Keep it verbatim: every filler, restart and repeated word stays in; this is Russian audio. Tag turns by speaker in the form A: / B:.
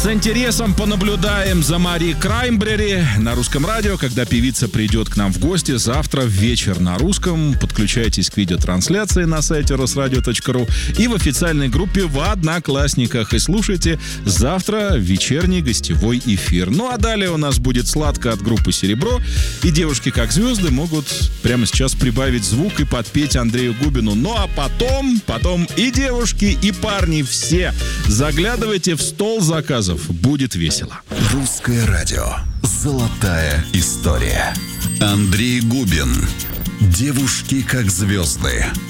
A: С интересом понаблюдаем за Марией Краймбрери на Русском радио, когда певица придет к нам в гости завтра в вечер на русском. Подключайтесь к видеотрансляции на сайте русрадио точка ру и в официальной группе в Одноклассниках. И слушайте завтра вечерний гостевой эфир. Ну а далее у нас будет «Сладко» от группы «Серебро». И девушки, как звезды, могут прямо сейчас прибавить звук и подпеть Андрею Губину. Ну а потом, потом и девушки, и парни все заглядывайте в стол заказов. Будет весело.
B: Русское радио. Золотая история. Андрей Губин. Девушки как звезды.